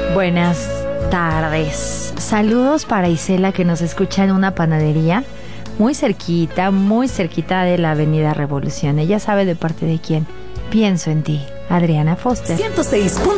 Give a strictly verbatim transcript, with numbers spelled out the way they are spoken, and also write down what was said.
Buenas tardes. Saludos para Isela, que nos escucha en una panadería muy cerquita, muy cerquita de la Avenida Revolución. Ella sabe de parte de quién. Pienso en ti. Adriana Foster. ciento seis punto